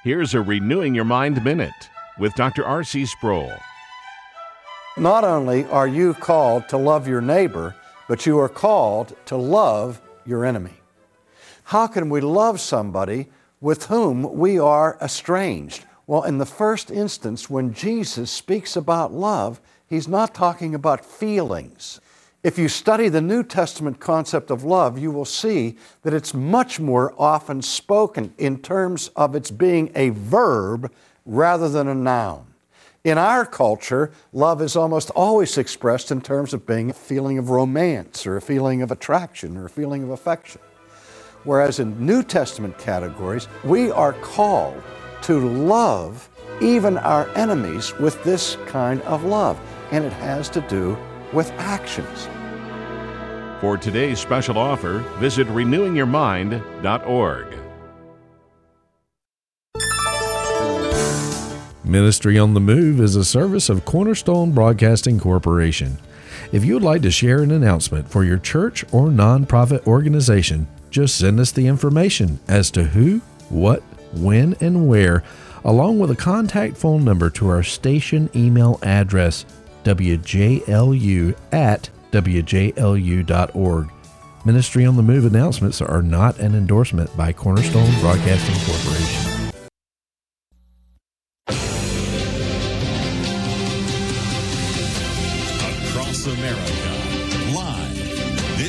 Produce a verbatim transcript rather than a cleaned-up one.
Here's a Renewing Your Mind Minute with Doctor R C Sproul. Not only are you called to love your neighbor, but you are called to love your enemy. How can we love somebody with whom we are estranged? Well, in the first instance, when Jesus speaks about love, he's not talking about feelings. If you study the New Testament concept of love, you will see that it's much more often spoken in terms of its being a verb rather than a noun. In our culture, love is almost always expressed in terms of being a feeling of romance or a feeling of attraction or a feeling of affection. Whereas in New Testament categories, we are called to love even our enemies with this kind of love, and it has to do with actions. For today's special offer, visit renewing your mind dot org. Ministry on the Move is a service of Cornerstone Broadcasting Corporation. If you would like to share an announcement for your church or nonprofit organization, just send us the information as to who, what, when, and where, along with a contact phone number to our station email address, w j l u at w j l u dot org. Ministry on the Move announcements are not an endorsement by Cornerstone Broadcasting Corporation.